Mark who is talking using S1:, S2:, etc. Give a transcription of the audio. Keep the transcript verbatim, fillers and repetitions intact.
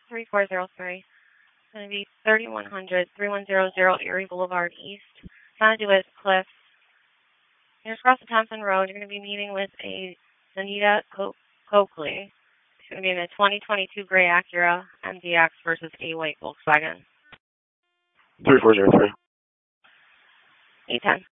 S1: three four zero three. It's going to be thirty-one hundred, thirty-one hundred Erie Boulevard East. San Luis Cliff. You're just across the Thompson Road. You're going to be meeting with a Zanita Co- Coakley. It's going to be in a twenty twenty-two gray Acura M D X versus a white Volkswagen.
S2: three four zero three.
S1: eight ten.